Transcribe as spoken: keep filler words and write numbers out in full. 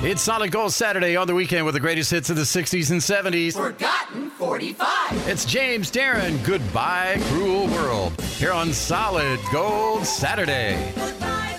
It's Solid Gold Saturday on the weekend with the greatest hits of the sixties and seventies. Forgotten forty-five. It's James Darren. Goodbye, Cruel World. Here on Solid Gold Saturday. Goodbye.